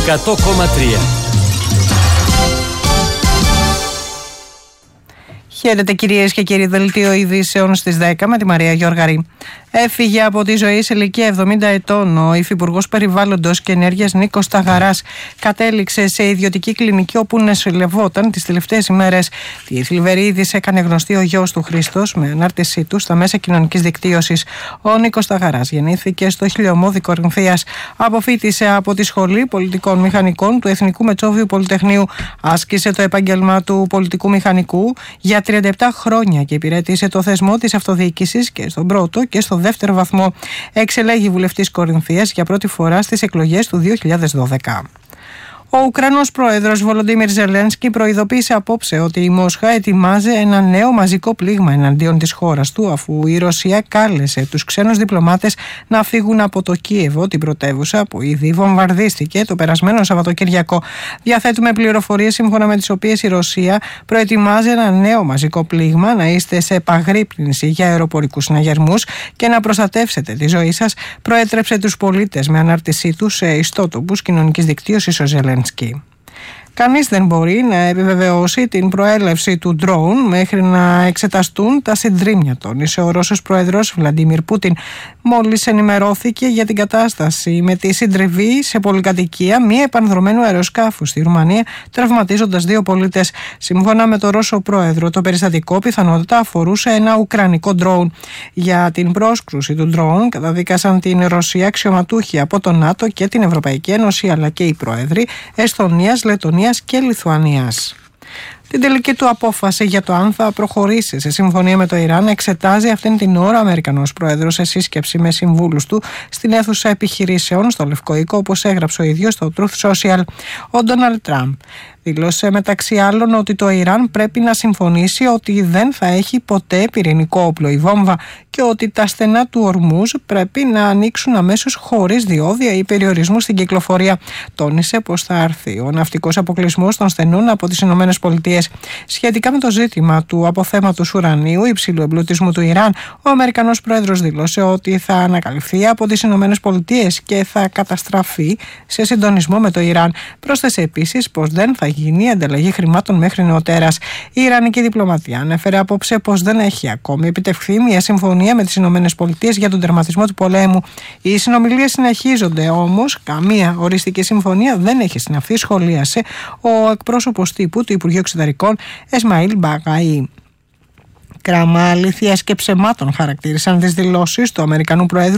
100,3. Χαίρετε κυρίες και κύριοι, δελτίο ειδήσεων στις 10 με τη Μαρία Γιώργαρη. Έφυγε από τη ζωή σε ηλικία 70 ετών ο υφυπουργός Περιβάλλοντος και Ενέργειας Νίκος Σταγαράς. Κατέληξε σε ιδιωτική κλινική όπου νοσηλευόταν τις τελευταίες ημέρες. Τη θλιβερή είδηση έκανε γνωστή ο γιος του Χρήστος με ανάρτησή του στα μέσα κοινωνικής δικτύωσης. Ο Νίκος Σταγαράς γεννήθηκε στο Χιλιομώδη Κορινθίας. Αποφοίτησε από τη Σχολή Πολιτικών Μηχανικών του Εθνικού Μετσόβιου Πολυτεχνείου. Άσκησε το επάγγελμα του πολιτικού μηχανικού για 37 χρόνια και υπηρέτησε το θεσμό της αυτοδιοίκησης και στον πρώτο και στο δεύτερο βαθμό. Εξελέγει βουλευτής Κορινθίας για πρώτη φορά στις εκλογές του 2012. Ο Ουκρανός πρόεδρος Βολοντίμιρ Ζελένσκι προειδοποίησε απόψε ότι η Μόσχα ετοιμάζει ένα νέο μαζικό πλήγμα εναντίον της χώρας του, αφού η Ρωσία κάλεσε τους ξένους διπλωμάτες να φύγουν από το Κίεβο, την πρωτεύουσα που ήδη βομβαρδίστηκε το περασμένο Σαββατοκυριακό. Διαθέτουμε πληροφορίες σύμφωνα με τις οποίες η Ρωσία προετοιμάζει ένα νέο μαζικό πλήγμα, να είστε σε επαγρύπνηση για αεροπορικούς συναγερμούς και να προστατεύσετε τη ζωή σας, προέτρεψε τους πολίτες με ανάρτησή τους σε ιστότοπους κοινωνικής δικτύωσης ο Ζελένσκι. Κανείς δεν μπορεί να επιβεβαιώσει την προέλευση του ντρόουν μέχρι να εξεταστούν τα συντρίμμια, τόνισε ο Ρώσος πρόεδρος Βλαντίμιρ Πούτιν. Μόλις ενημερώθηκε για την κατάσταση με τη συντριβή σε πολυκατοικία μη επανδρομένου αεροσκάφου στη Ρουμανία, τραυματίζοντας 2 πολίτες. Σύμφωνα με τον Ρώσο πρόεδρο, το περιστατικό πιθανότατα αφορούσε ένα ουκρανικό ντρόουν. Για την πρόσκρουση του ντρόουν καταδίκασαν την Ρωσία αξιωματούχοι από το ΝΑΤΟ και την Ευρωπαϊκή Ένωση, αλλά και οι πρόεδροι Εσθονίας, Λετωνίας και Λιθουανίας. Την τελική του απόφαση για το αν θα προχωρήσει σε συμφωνία με το Ιράν εξετάζει αυτήν την ώρα ο Αμερικανός πρόεδρος σε σύσκεψη με συμβούλους του στην αίθουσα επιχειρήσεων στο Λευκό Οίκο, όπως έγραψε ο ίδιος στο Truth Social. Ο Ντόναλντ Τραμπ δήλωσε μεταξύ άλλων ότι το Ιράν πρέπει να συμφωνήσει ότι δεν θα έχει ποτέ πυρηνικό όπλο ή βόμβα και ότι τα στενά του Ορμούζ πρέπει να ανοίξουν αμέσως χωρίς διόδια ή περιορισμού στην κυκλοφορία. Τόνισε πως θα έρθει ο ναυτικός αποκλεισμός των στενών από τις ΗΠΑ. Σχετικά με το ζήτημα του αποθέματος ουρανίου υψηλού εμπλουτισμού του Ιράν, ο Αμερικανός πρόεδρος δήλωσε ότι θα ανακαλυφθεί από τις ΗΠΑ και θα καταστραφεί σε συντονισμό με το Ιράν. Πρόσθεσε επίσης πως δεν θα γίνει ανταλλαγή χρημάτων μέχρι νεοτέρας. Η Ιρανική διπλωματία ανέφερε απόψε πως δεν έχει ακόμη επιτευχθεί μια συμφωνία με τις ΗΠΑ για τον τερματισμό του πολέμου. Οι συνομιλίες συνεχίζονται, όμως καμία οριστική συμφωνία δεν έχει συναυθεί, σχολίασε ο εκπρόσωπος τύπου του Υπουργείου Εξωτερικών Εσμαήλ Μπαγαή. Κράμα αλήθειας και ψεμάτων χαρακτήρισαν τις δηλώσεις του Αμερικανού Προέδρου